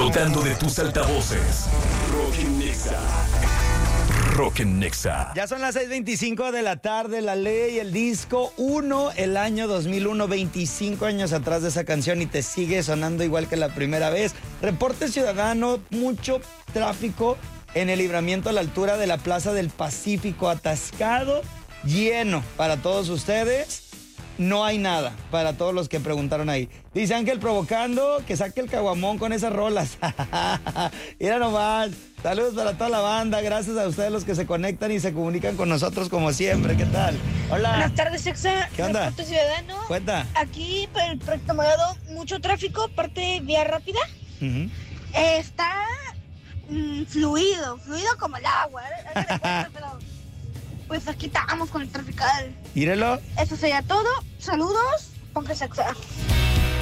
Explotando de tus altavoces. Rock en Nexa. Rock en Nexa. Ya son las 6:25 de la tarde, La Ley, el disco 1, el año 2001, 25 años atrás de esa canción y te sigue sonando igual que la primera vez. Reporte ciudadano, mucho tráfico en el libramiento a la altura de la Plaza del Pacífico, atascado, lleno para todos ustedes. No hay nada para todos los que preguntaron ahí. Dice Ángel provocando que saque el caguamón con esas rolas. Mira nomás. Saludos para toda la banda. Gracias a ustedes los que se conectan y se comunican con nosotros como siempre. ¿Qué tal? Hola. Buenas tardes, Exa. ¿Qué onda? Reporte ciudadano. Cuenta. Aquí por el Proyecto Morado, mucho tráfico, parte vía rápida. Uh-huh. Está fluido como el agua. Pero pues aquí estamos con el trafical. Mírelo. Eso sería todo. Saludos. Póngase Exa.